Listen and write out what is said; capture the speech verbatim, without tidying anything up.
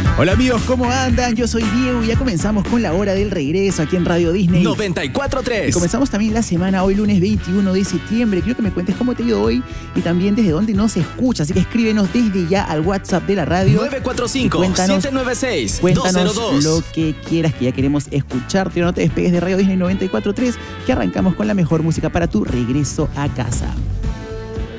Hola amigos, ¿cómo andan? Yo soy Diego y ya comenzamos con la hora del regreso aquí en Radio Disney noventa y cuatro punto tres. Y comenzamos también la semana hoy lunes veintiuno de septiembre. Quiero que me cuentes cómo te ha ido hoy y también desde dónde nos escucha. Así que escríbenos desde ya al WhatsApp de la radio. nueve cuatro cinco, siete nueve seis, dos cero dos. Cuéntanos lo que quieras, que ya queremos escucharte. No te despegues de Radio Disney noventa y cuatro punto tres, que arrancamos con la mejor música para tu regreso a casa.